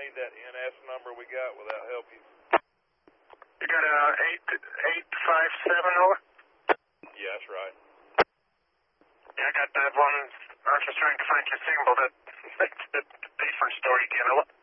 need that NS number we got. Will that help you? You got a 8857 over? Yeah, that's right. Yeah, I got that one. I was just trying to find your symbol. That's a different story again.